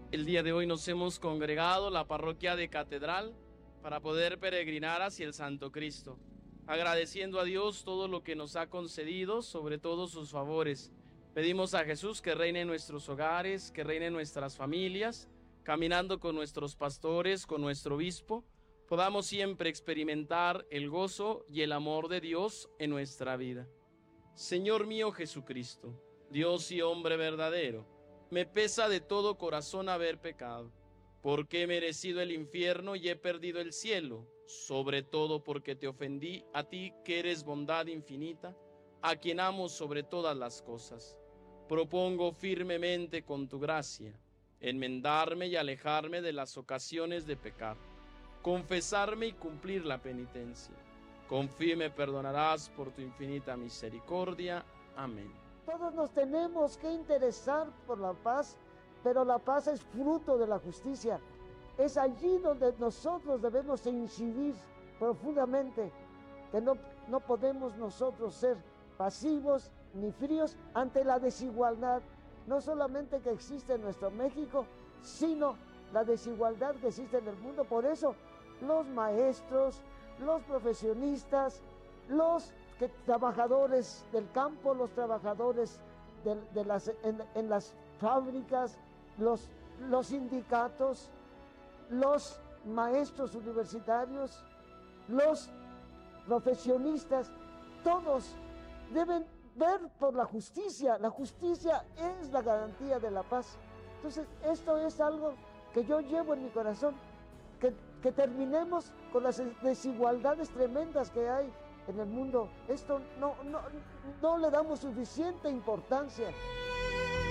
El día de hoy nos hemos congregado la parroquia de Catedral para poder peregrinar hacia el Santo Cristo, agradeciendo a Dios todo lo que nos ha concedido, sobre todo sus favores. Pedimos a Jesús que reine en nuestros hogares, que reine en nuestras familias, caminando con nuestros pastores, con nuestro obispo, podamos siempre experimentar el gozo y el amor de Dios en nuestra vida. Señor mío Jesucristo, Dios y hombre verdadero, me pesa de todo corazón haber pecado, porque he merecido el infierno y he perdido el cielo, sobre todo porque te ofendí a ti que eres bondad infinita, a quien amo sobre todas las cosas. Propongo firmemente con tu gracia enmendarme y alejarme de las ocasiones de pecar, confesarme y cumplir la penitencia. Confío y me perdonarás por tu infinita misericordia. Amén. Todos nos tenemos que interesar por la paz, pero la paz es fruto de la justicia. Es allí donde nosotros debemos incidir profundamente, que no podemos nosotros ser pasivos ni fríos ante la desigualdad, no solamente que existe en nuestro México, sino la desigualdad que existe en el mundo. Por eso los maestros, los profesionistas, los trabajadores del campo, los trabajadores en las fábricas, los sindicatos, los maestros universitarios, los profesionistas, todos deben ver por la justicia. La justicia es la garantía de la paz. Entonces, esto es algo que yo llevo en mi corazón, que terminemos con las desigualdades tremendas que hay en el mundo. Esto no le damos suficiente importancia.